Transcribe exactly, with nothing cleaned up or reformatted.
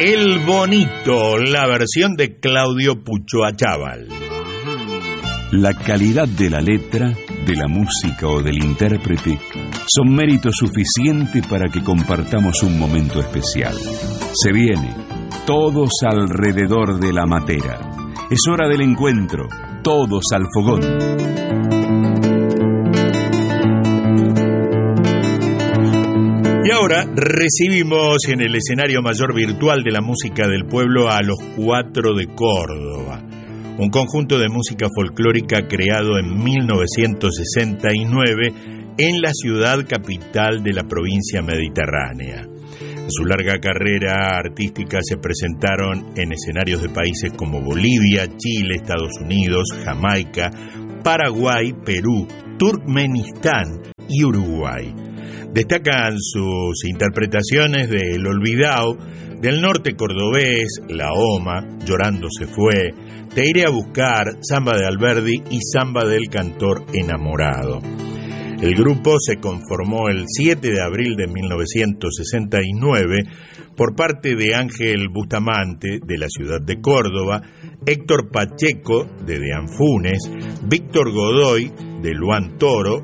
El Bonito, la versión de Claudio Puchoachábal. La calidad de la letra, de la música o del intérprete son mérito suficiente para que compartamos un momento especial. Se viene, todos alrededor de la matera. Es hora del encuentro, todos al fogón. Y ahora recibimos en el escenario mayor virtual de la música del pueblo a Los Cuatro de Córdoba, un conjunto de música folclórica creado en mil novecientos sesenta y nueve en la ciudad capital de la provincia mediterránea. En su larga carrera artística se presentaron en escenarios de países como Bolivia, Chile, Estados Unidos, Jamaica, Paraguay, Perú, Turkmenistán y Uruguay. Destacan sus interpretaciones de El Olvidao, del norte cordobés, La Oma, Llorando se fue, Te iré a buscar, Samba de Alberdi y Samba del cantor enamorado. El grupo se conformó el siete de abril de mil novecientos sesenta y nueve por parte de Ángel Bustamante, de la ciudad de Córdoba, Héctor Pacheco, de Deán Funes, Víctor Godoy, de Luan Toro,